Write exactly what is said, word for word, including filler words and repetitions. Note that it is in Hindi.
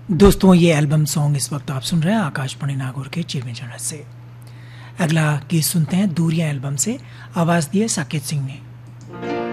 दोस्तों, ये एल्बम सॉन्ग इस वक्त आप सुन रहे हैं आकाशवाणी नागौर के चिरमी चैनल से। अगला गीत सुनते हैं दूरियां एल्बम से। आवाज दी है साकेत सिंह ने।